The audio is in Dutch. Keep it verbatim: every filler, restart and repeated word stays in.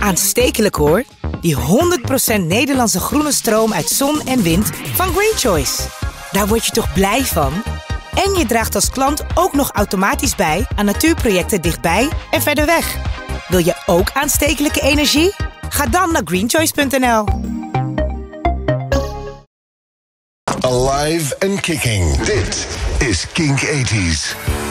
Aanstekelijk hoor. Die honderd procent Nederlandse groene stroom uit zon en wind van Green Choice. Daar word je toch blij van? En je draagt als klant ook nog automatisch bij aan natuurprojecten dichtbij en verder weg. Wil je ook aanstekelijke energie? Ga dan naar greenchoice punt n l. Alive and kicking. Dit is Kink tachtig.